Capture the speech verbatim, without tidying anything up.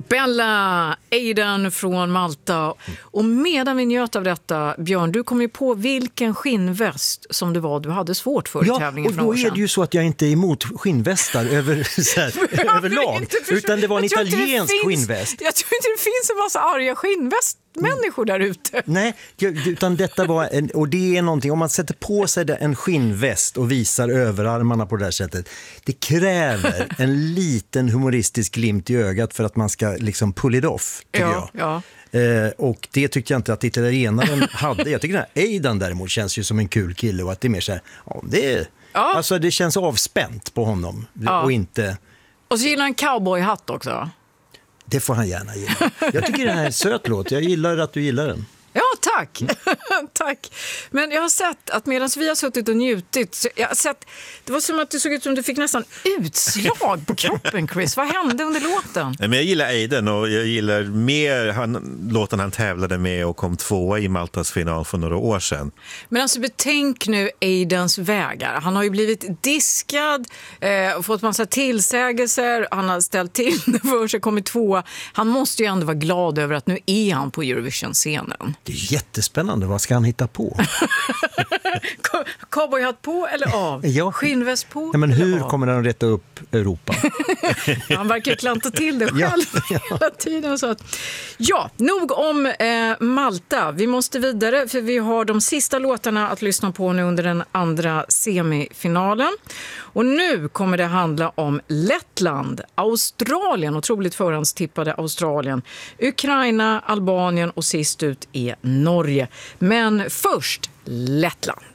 Bella Aiden från Malta. Och medan vi njöt av detta, Björn, du kom ju på vilken skinnväst som det var du hade svårt för i ja, tävlingen. Ja, och då är det ju så att jag inte är emot skinnvästar över, så här, överlag. Utan det var en italiensk finns, skinnväst. Jag tror inte det finns en massa arga skinnväst människor där ute. Nej, utan detta var en, och det är någonting, om man sätter på sig en skinnväst och visar överarmarna på det här sättet, det kräver en liten humoristisk glimt i ögat för att man ska liksom pull it off, tycker ja, jag. Ja. Eh, och det tyckte jag inte att italienaren hade. Jag tycker att Aidan däremot känns ju som en kul kille och att det är mer så här, ja, det är, ja. Alltså det känns avspänt på honom ja. Och inte... Och så gillar han cowboyhatt också. Det får han gärna gilla. Jag tycker det här är en söt låt. Jag gillar att du gillar den. Ja, tack. Mm. Tack. Men jag har sett att medan vi har suttit och njutit, jag har sett, det var som att det såg ut som du fick nästan utslag på kroppen, Chris. Vad hände under låten? Men jag gillar Aiden och jag gillar mer han, låten han tävlade med och kom tvåa i Maltas final för några år sedan. Men alltså betänk nu Aidens vägar. Han har ju blivit diskad, eh, fått massa tillsägelser, han har ställt till det för sig, kommit tvåa. Han måste ju ändå vara glad över att nu är han på Eurovision-scenen. Det är jättespännande. Vad ska han hitta på? Cowboyhatt på eller av? Ja. Skinnväst på? Ja, men hur av? kommer han rätta upp Europa? Han verkar klanta till det själv ja. hela tiden. Så att, ja, nog om eh, Malta. Vi måste vidare för vi har de sista låtarna att lyssna på nu under den andra semifinalen. Och nu kommer det handla om Lettland, Australien, otroligt förhandstippade Australien, Ukraina, Albanien och sist ut är Norge. Men först Lettland.